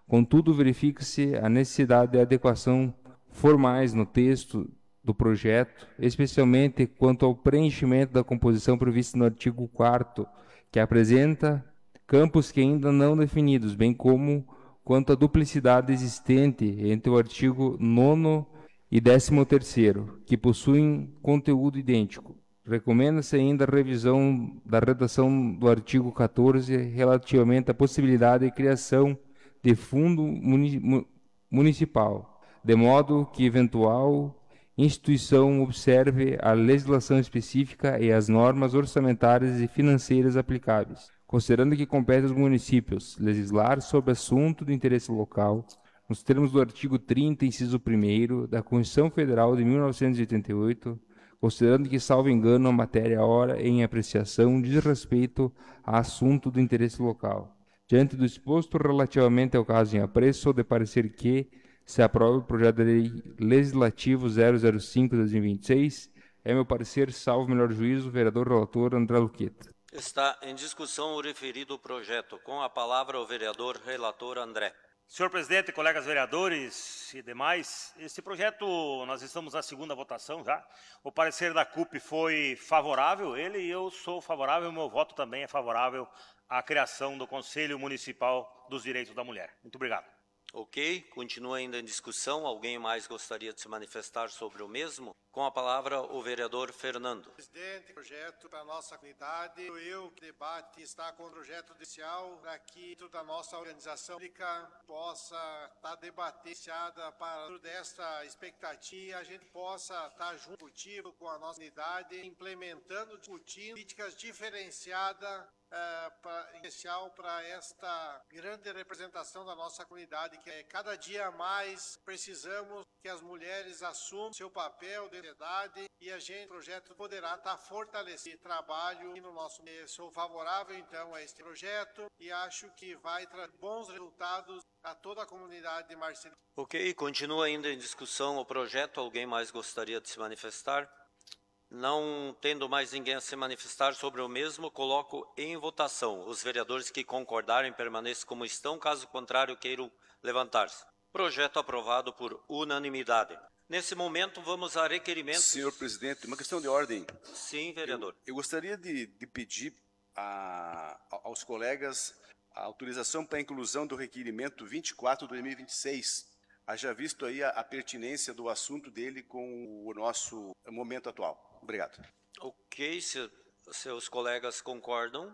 Contudo, verifica-se a necessidade de adequação formais no texto do projeto, especialmente quanto ao preenchimento da composição prevista no artigo 4º, que apresenta campos que ainda não definidos, bem como quanto à duplicidade existente entre o artigo 9º e 13º, que possuem conteúdo idêntico. Recomenda-se ainda a revisão da redação do artigo 14 relativamente à possibilidade de criação de fundo municipal, de modo que eventual instituição observe a legislação específica e as normas orçamentárias e financeiras aplicáveis, considerando que compete aos municípios legislar sobre assunto de interesse local, nos termos do artigo 30, inciso 1º, da Constituição Federal de 1988, considerando que, salvo engano, a matéria ora em apreciação diz respeito a assunto de interesse local. Diante do exposto relativamente ao caso em apreço, sou de parecer que se aprova o projeto de lei legislativo 005/2026. É meu parecer, salvo melhor juízo, vereador relator André Luqueta. Está em discussão o referido projeto. Com a palavra o vereador relator André. Senhor presidente, colegas vereadores e demais, esse projeto, nós estamos na segunda votação já. O parecer da CUP foi favorável, e eu sou favorável, meu voto também é favorável à criação do Conselho Municipal dos Direitos da Mulher. Muito obrigado. Ok, continua ainda em discussão. Alguém mais gostaria de se manifestar sobre o mesmo? Com a palavra, o vereador Fernando. Presidente, projeto para a nossa comunidade. Eu que debate está com o projeto inicial para que toda a nossa organização pública possa estar debatida para desta expectativa, a gente possa estar junto com a nossa comunidade, implementando, discutindo políticas diferenciadas especial para esta grande representação da nossa comunidade, que é cada dia mais precisamos que as mulheres assumam seu papel de sociedade e a gente, o projeto poderá estar fortalecido trabalho no nosso meio. Sou favorável então a este projeto e acho que vai trazer bons resultados a toda a comunidade de Marcelino. Ok, continua ainda em discussão o projeto. Alguém mais gostaria de se manifestar? Não tendo mais ninguém a se manifestar sobre o mesmo, coloco em votação. Os vereadores que concordarem permaneçam como estão, caso contrário queiram levantar-se. Projeto aprovado por unanimidade. Nesse momento, vamos a requerimentos. Senhor presidente, uma questão de ordem. Sim, vereador. Eu gostaria de pedir aos colegas a autorização para a inclusão do requerimento 24/2026. Haja visto aí a pertinência do assunto dele com o nosso momento atual. Obrigado. Ok, se os colegas concordam,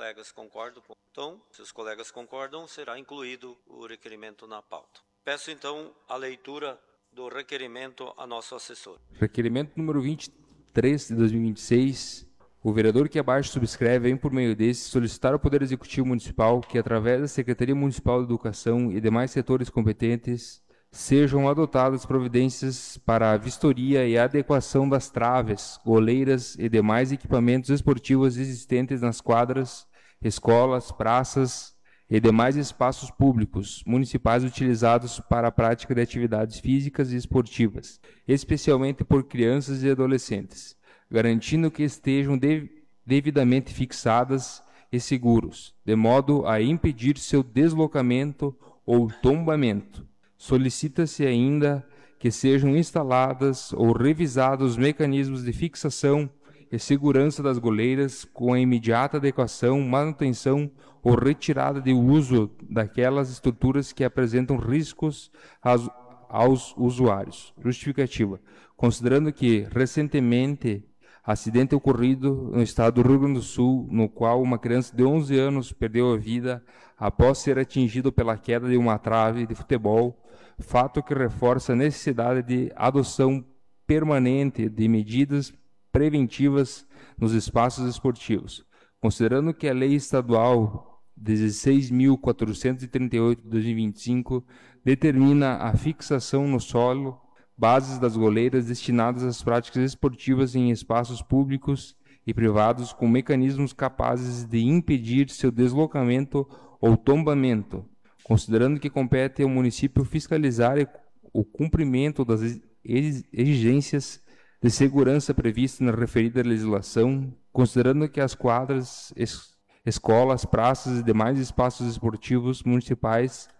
então, se os colegas concordam, será incluído o requerimento na pauta. Peço, então, a leitura do requerimento a nosso assessor. Requerimento número 23 de 2026. O vereador que abaixo subscreve, vem por meio desse, solicitar ao Poder Executivo Municipal que, através da Secretaria Municipal de Educação e demais setores competentes, sejam adotadas providências para a vistoria e a adequação das traves, goleiras e demais equipamentos esportivos existentes nas quadras, escolas, praças e demais espaços públicos municipais utilizados para a prática de atividades físicas e esportivas, especialmente por crianças e adolescentes, garantindo que estejam devidamente fixadas e seguros, de modo a impedir seu deslocamento ou tombamento. Solicita-se ainda que sejam instaladas ou revisados os mecanismos de fixação e segurança das goleiras com a imediata adequação, manutenção ou retirada de uso daquelas estruturas que apresentam riscos aos usuários. Justificativa. Considerando que, recentemente, acidente ocorrido no estado do Rio Grande do Sul, no qual uma criança de 11 anos perdeu a vida após ser atingido pela queda de uma trave de futebol, fato que reforça a necessidade de adoção permanente de medidas preventivas nos espaços esportivos. Considerando que a Lei Estadual 16.438 de 2025 determina a fixação no solo bases das goleiras destinadas às práticas esportivas em espaços públicos e privados com mecanismos capazes de impedir seu deslocamento ou tombamento, considerando que compete ao município fiscalizar o cumprimento das exigências de segurança previstas na referida legislação, considerando que as quadras, escolas, praças e demais espaços esportivos municipais